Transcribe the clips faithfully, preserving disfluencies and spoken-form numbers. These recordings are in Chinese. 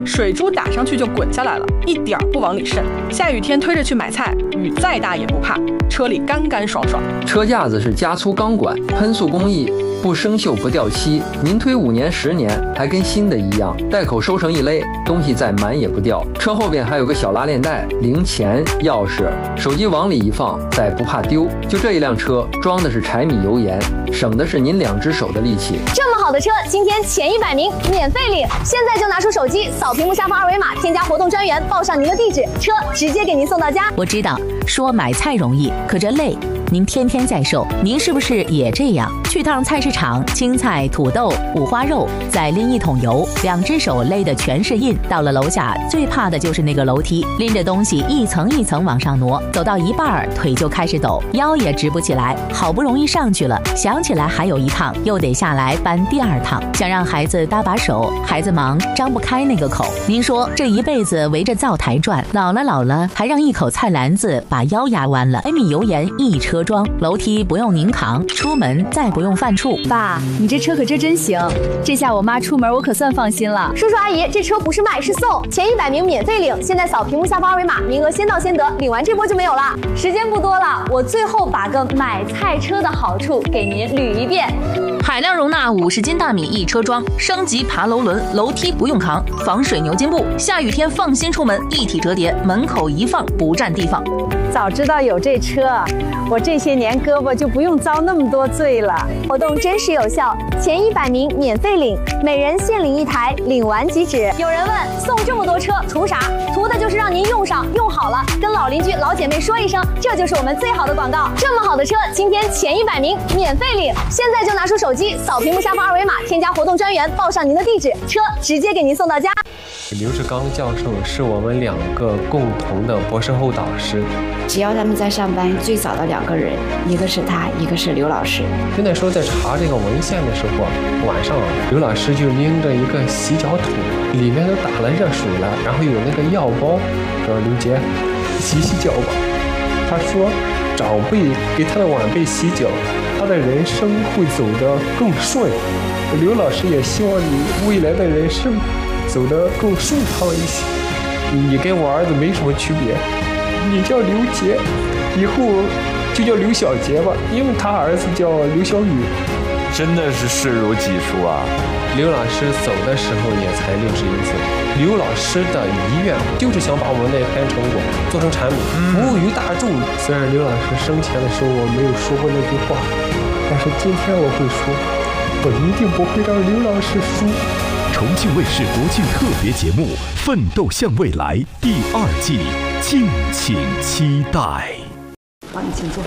水珠打上去就滚下来了，一点儿不往里渗。下雨天推着去买菜，雨再大也不怕，车里干干爽爽。 车架子是加粗钢管，喷塑工艺，不生锈不掉漆，您推五年十年还跟新的一样。带口收成一勒，东西再满也不掉。车后边还有个小拉链袋，零钱、钥匙、手机往里一放，再不怕丢。就这一辆车，装的是柴米油盐，省的是您两只手的力气。 这么好的车，今天前一百名免费领，现在就拿出手机扫屏幕下方二维码，添加活动专员，报上您的地址，车直接给您送到家。 我知道说买菜容易，可这累。您天天在售，您是不是也这样？去趟菜市场，青菜、土豆、五花肉，再拎一桶油，两只手勒得全是印。到了楼下，最怕的就是那个楼梯，拎着东西一层一层往上挪，走到一半腿就开始抖，腰也直不起来。好不容易上去了，想起来还有一趟，又得下来搬第二趟。想让孩子搭把手，孩子忙张不开那个口。您说这一辈子围着灶台转，老了老了，还让一口菜篮子把腰压弯了。柴米油盐一车装，楼梯不用您扛，出门再不用犯怵。 爸，你这车可这真行，这下我妈出门我可算放心了。 叔叔阿姨，这车不是卖是送，前一百名免费领，现在扫屏幕下方二维码，名额先到先得，领完这波就没有了。时间不多了，我最后把个买菜车的好处给您捋一遍。 海量容纳五十斤大米一车装，升级爬楼轮，楼梯不用扛，防水牛津布，下雨天放心出门，一体折叠，门口一放不占地方。 早知道有这车，我这些年胳膊就不用遭那么多罪了。 活动真实有效，前一百名免费领，每人限领一台，领完即止。有人问，送这么多车图啥？图的就是让您用上用好了，跟老邻居老姐妹说一声，这就是我们最好的广告。这么好的车，今天前一百名免费领，现在就拿出手机扫屏幕下方二维码，添加活动专员，报上您的地址，车直接给您送到家。 刘志刚教授是我们两个共同的博士后导师。 只要他们在上班，最早的两个人，一个是他，一个是刘老师。 就那时候在查这个文献的时候，晚上刘老师就拎着一个洗脚桶，里面都打了热水了，然后有那个药包，说刘杰洗洗脚吧。他说长辈给他的晚辈洗脚，他的人生会走得更顺。刘老师也希望你未来的人生走得更顺畅一些。你跟我儿子没什么区别，你叫刘杰，以后就叫刘小杰吧，因为他儿子叫刘小宇。 真的是视如己出啊！ 刘老师走的时候也才六十一岁。刘老师的遗愿就是想把我们那篇成果做成产品，服务于大众。虽然刘老师生前的时候我没有说过那句话，但是今天我会说，我一定不会让刘老师输。 重庆卫视国庆特别节目《奋斗向未来》第二季，敬请期待。 好，你请坐。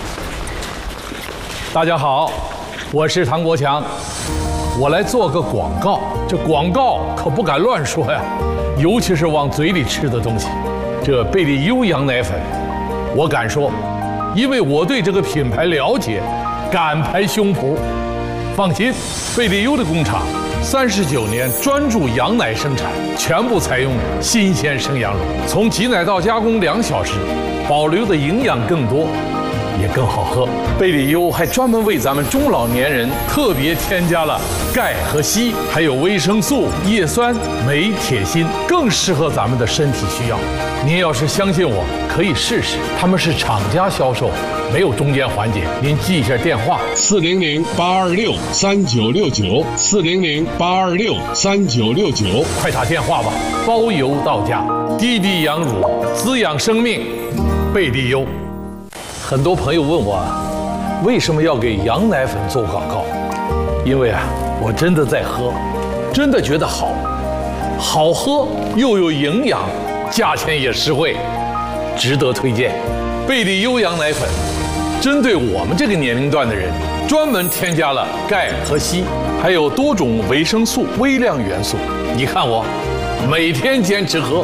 大家好，我是唐国强，我来做个广告。这广告可不敢乱说呀，尤其是往嘴里吃的东西。这贝利优羊奶粉，我敢说，因为我对这个品牌了解，敢拍胸脯。放心，贝利优的工厂三十九年专注羊奶生产，全部采用新鲜生羊肉，从挤奶到加工两小时，保留的营养更多，也更好喝。贝利优还专门为咱们中老年人特别添加了钙和硒，还有维生素、叶酸、镁、铁、锌，更适合咱们的身体需要。您要是相信我，可以试试。他们是厂家销售，没有中间环节。您记一下电话： 四零零八二六三九六九，四零零八二六三九六九， 快打电话吧，包邮到家。滴滴羊乳，滋养生命，贝利优。很多朋友问我，为什么要给羊奶粉做广告？因为啊，我真的在喝，真的觉得好，好喝又有营养，价钱也实惠，值得推荐。贝利优羊奶粉，针对我们这个年龄段的人，专门添加了钙和硒，还有多种维生素、微量元素。你看我，每天坚持喝。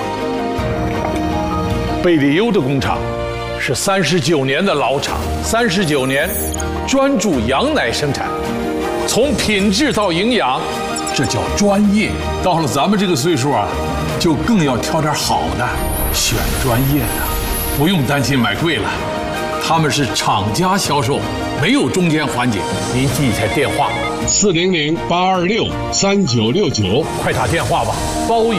贝利优的工厂是三十九年的老厂，三十九年专注羊奶生产，从品质到营养，这叫专业。到了咱们这个岁数啊，就更要挑点好的，选专业的，不用担心买贵了。他们是厂家销售，没有中间环节。您记一下电话： 四零零八二六三九六九， 快打电话吧，包邮